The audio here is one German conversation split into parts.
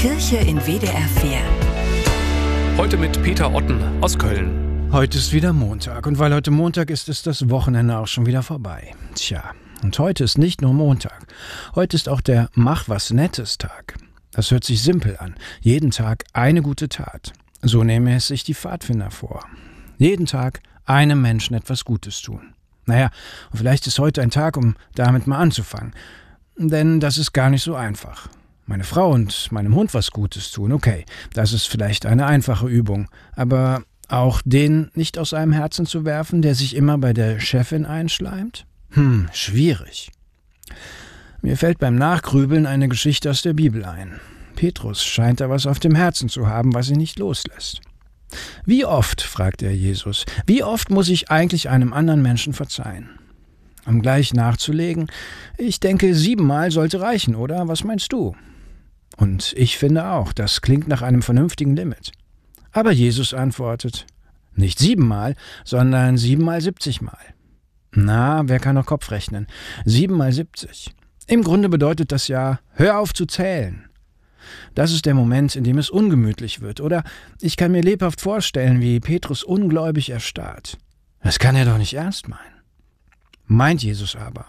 Kirche in WDR 4. Heute mit Peter Otten aus Köln. Heute ist wieder Montag und weil heute Montag ist, ist das Wochenende auch schon wieder vorbei. Tja, und heute ist nicht nur Montag. Heute ist auch der Mach-was-Nettes-Tag. Das hört sich simpel an. Jeden Tag eine gute Tat. So nehmen es sich die Pfadfinder vor. Jeden Tag einem Menschen etwas Gutes tun. Naja, und vielleicht ist heute ein Tag, um damit mal anzufangen. Denn das ist gar nicht so einfach. Meine Frau und meinem Hund was Gutes tun, okay, das ist vielleicht eine einfache Übung. Aber auch den nicht aus einem Herzen zu werfen, der sich immer bei der Chefin einschleimt? Schwierig. Mir fällt beim Nachgrübeln eine Geschichte aus der Bibel ein. Petrus scheint da was auf dem Herzen zu haben, was ihn nicht loslässt. Wie oft, fragt er Jesus, wie oft muss ich eigentlich einem anderen Menschen verzeihen? Um gleich nachzulegen, ich denke, 7-mal sollte reichen, oder? Was meinst du? Und ich finde auch, das klingt nach einem vernünftigen Limit. Aber Jesus antwortet, nicht 7-mal, sondern 7-mal 70-mal. Na, wer kann noch Kopf rechnen? 7-mal 70. Im Grunde bedeutet das ja, hör auf zu zählen. Das ist der Moment, in dem es ungemütlich wird. Oder ich kann mir lebhaft vorstellen, wie Petrus ungläubig erstarrt. Das kann er doch nicht ernst meinen. Meint Jesus aber.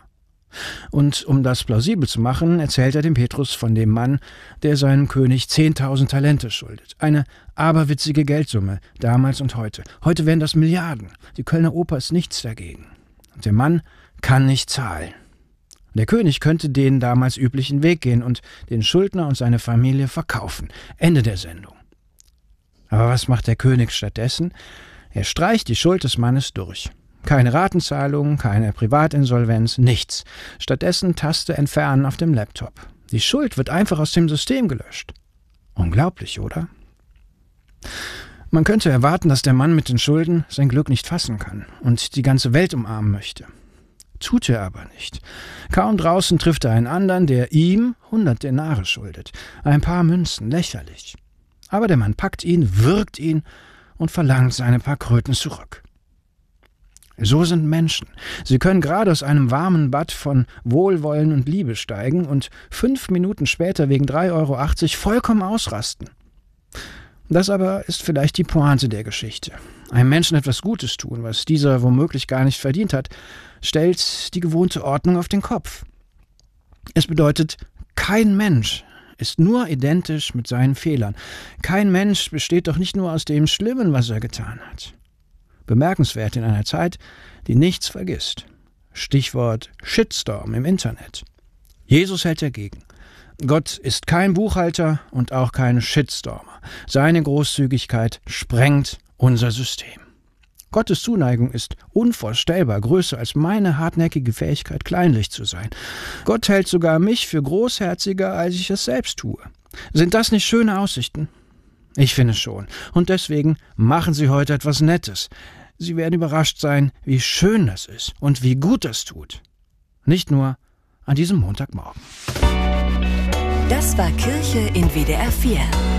Und um das plausibel zu machen, erzählt er dem Petrus von dem Mann, der seinem König 10.000 Talente schuldet. Eine aberwitzige Geldsumme, damals und heute. Heute wären das Milliarden. Die Kölner Oper ist nichts dagegen. Und der Mann kann nicht zahlen. Der König könnte den damals üblichen Weg gehen und den Schuldner und seine Familie verkaufen. Ende der Sendung. Aber was macht der König stattdessen? Er streicht die Schuld des Mannes durch. Keine Ratenzahlung, keine Privatinsolvenz, nichts. Stattdessen Taste entfernen auf dem Laptop. Die Schuld wird einfach aus dem System gelöscht. Unglaublich, oder? Man könnte erwarten, dass der Mann mit den Schulden sein Glück nicht fassen kann und die ganze Welt umarmen möchte. Tut er aber nicht. Kaum draußen trifft er einen anderen, der ihm 100 Denare schuldet. Ein paar Münzen, lächerlich. Aber der Mann packt ihn, würgt ihn und verlangt seine paar Kröten zurück. So sind Menschen. Sie können gerade aus einem warmen Bad von Wohlwollen und Liebe steigen und 5 Minuten später wegen 3,80 € vollkommen ausrasten. Das aber ist vielleicht die Pointe der Geschichte. Einem Menschen etwas Gutes tun, was dieser womöglich gar nicht verdient hat, stellt die gewohnte Ordnung auf den Kopf. Es bedeutet, kein Mensch ist nur identisch mit seinen Fehlern. Kein Mensch besteht doch nicht nur aus dem Schlimmen, was er getan hat. Bemerkenswert in einer Zeit, die nichts vergisst. Stichwort Shitstorm im Internet. Jesus hält dagegen. Gott ist kein Buchhalter und auch kein Shitstormer. Seine Großzügigkeit sprengt unser System. Gottes Zuneigung ist unvorstellbar größer als meine hartnäckige Fähigkeit, kleinlich zu sein. Gott hält sogar mich für großherziger, als ich es selbst tue. Sind das nicht schöne Aussichten? Ich finde schon. Und deswegen machen Sie heute etwas Nettes. Sie werden überrascht sein, wie schön das ist und wie gut das tut. Nicht nur an diesem Montagmorgen. Das war Kirche in WDR 4.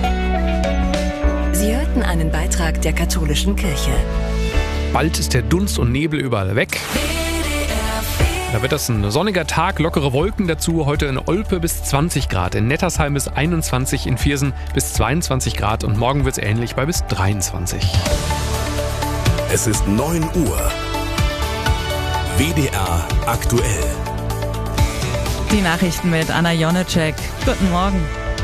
Sie hörten einen Beitrag der katholischen Kirche. Bald ist der Dunst und Nebel überall weg. Da wird das ein sonniger Tag, lockere Wolken dazu. Heute in Olpe bis 20 Grad, in Nettersheim bis 21, in Viersen bis 22 Grad und morgen wird es ähnlich bei bis 23. Es ist 9 Uhr. WDR aktuell. Die Nachrichten mit Anna Jonecek. Guten Morgen.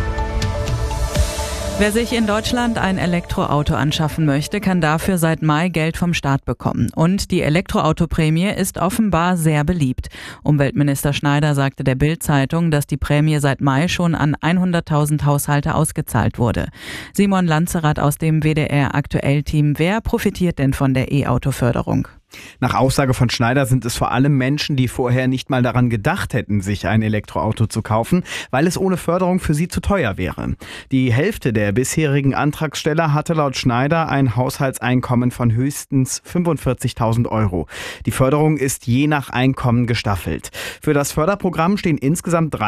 Wer sich in Deutschland ein Elektroauto anschaffen möchte, kann dafür seit Mai Geld vom Staat bekommen. Und die Elektroautoprämie ist offenbar sehr beliebt. Umweltminister Schneider sagte der Bild-Zeitung, dass die Prämie seit Mai schon an 100.000 Haushalte ausgezahlt wurde. Simon Lanzerath aus dem WDR-Aktuell-Team. Wer profitiert denn von der E-Auto-Förderung? Nach Aussage von Schneider sind es vor allem Menschen, die vorher nicht mal daran gedacht hätten, sich ein Elektroauto zu kaufen, weil es ohne Förderung für sie zu teuer wäre. Die Hälfte der bisherigen Antragsteller hatte laut Schneider ein Haushaltseinkommen von höchstens 45.000 €. Die Förderung ist je nach Einkommen gestaffelt. Für das Förderprogramm stehen insgesamt